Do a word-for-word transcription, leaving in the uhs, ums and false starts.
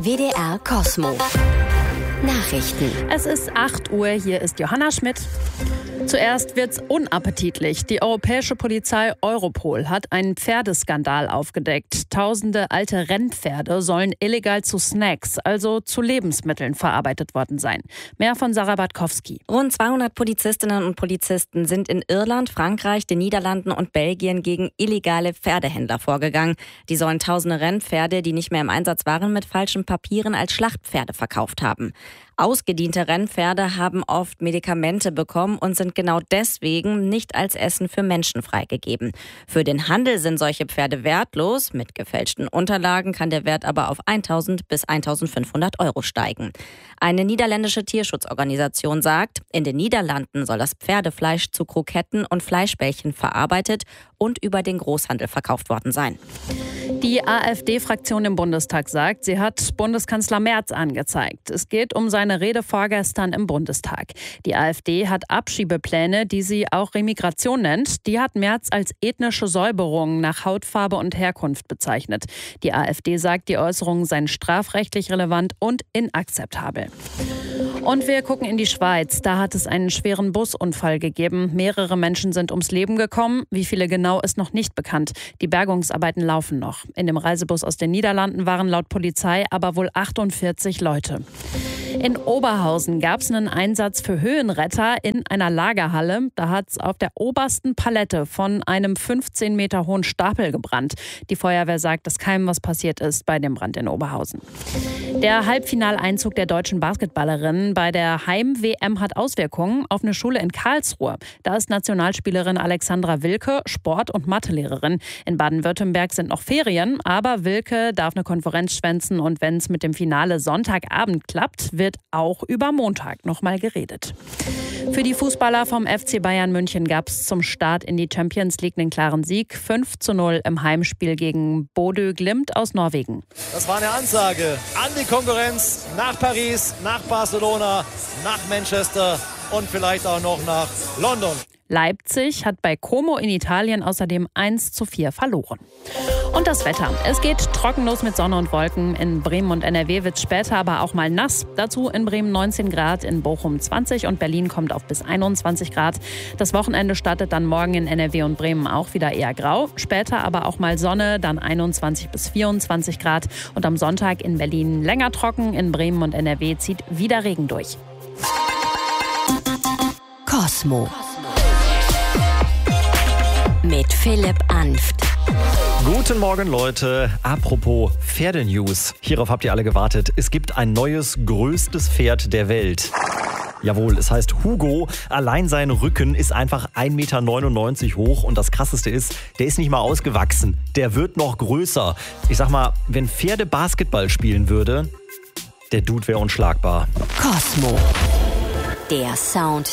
W D R Kosmo. Nachrichten. Es ist acht Uhr, hier ist Johanna Schmidt. Zuerst wird's unappetitlich. Die europäische Polizei Europol hat einen Pferdeskandal aufgedeckt. Tausende alte Rennpferde sollen illegal zu Snacks, also zu Lebensmitteln, verarbeitet worden sein. Mehr von Sarah Bartkowski. Rund zweihundert Polizistinnen und Polizisten sind in Irland, Frankreich, den Niederlanden und Belgien gegen illegale Pferdehändler vorgegangen. Die sollen tausende Rennpferde, die nicht mehr im Einsatz waren, mit falschen Papieren als Schlachtpferde verkauft haben. Ausgediente Rennpferde haben oft Medikamente bekommen und sind genau deswegen nicht als Essen für Menschen freigegeben. Für den Handel sind solche Pferde wertlos. Mit gefälschten Unterlagen kann der Wert aber auf eintausend bis eintausendfünfhundert Euro steigen. Eine niederländische Tierschutzorganisation sagt, in den Niederlanden soll das Pferdefleisch zu Kroketten und Fleischbällchen verarbeitet und über den Großhandel verkauft worden sein. Die AfD-Fraktion im Bundestag sagt, sie hat Bundeskanzler Merz angezeigt. Es geht um seine Rede vorgestern im Bundestag. Die AfD hat Abschiebepläne, die sie auch Remigration nennt. Die hat Merz als ethnische Säuberung nach Hautfarbe und Herkunft bezeichnet. Die AfD sagt, die Äußerungen seien strafrechtlich relevant und inakzeptabel. Und wir gucken in die Schweiz. Da hat es einen schweren Busunfall gegeben. Mehrere Menschen sind ums Leben gekommen. Wie viele genau ist noch nicht bekannt. Die Bergungsarbeiten laufen noch. In dem Reisebus aus den Niederlanden waren laut Polizei aber wohl achtundvierzig Leute. In Oberhausen gab es einen Einsatz für Höhenretter in einer Lagerhalle. Da hat es auf der obersten Palette von einem fünfzehn Meter hohen Stapel gebrannt. Die Feuerwehr sagt, dass keinem was passiert ist bei dem Brand in Oberhausen. Der Halbfinaleinzug der deutschen Basketballerinnen bei der Heim-W M hat Auswirkungen auf eine Schule in Karlsruhe. Da ist Nationalspielerin Alexandra Wilke Sport- und Mathelehrerin. In Baden-Württemberg sind noch Ferien, aber Wilke darf eine Konferenz schwänzen und wenn es mit dem Finale Sonntagabend klappt, wird auch über Montag noch mal geredet. Für die Fußballer vom F C Bayern München gab es zum Start in die Champions League einen klaren Sieg. fünf zu null im Heimspiel gegen Bodø Glimt aus Norwegen. Das war eine Ansage an die Konkurrenz nach Paris, nach Barcelona, nach Manchester und vielleicht auch noch nach London. Leipzig hat bei Como in Italien außerdem eins zu vier verloren. Und das Wetter. Es geht trocken los mit Sonne und Wolken. In Bremen und N R W wird es später aber auch mal nass. Dazu in Bremen neunzehn Grad, in Bochum zwanzig und Berlin kommt auf bis einundzwanzig Grad. Das Wochenende startet dann morgen in N R W und Bremen auch wieder eher grau. Später aber auch mal Sonne, dann einundzwanzig bis vierundzwanzig Grad. Und am Sonntag in Berlin länger trocken. In Bremen und N R W zieht wieder Regen durch. Kosmo. Mit Philipp Anft. Guten Morgen, Leute. Apropos Pferdenews. Hierauf habt ihr alle gewartet. Es gibt ein neues, größtes Pferd der Welt. Jawohl, es heißt Hugo. Allein sein Rücken ist einfach ein Meter neunundneunzig hoch. Und das Krasseste ist, der ist nicht mal ausgewachsen. Der wird noch größer. Ich sag mal, wenn Pferde Basketball spielen würde, der Dude wäre unschlagbar. Kosmo. Der Sound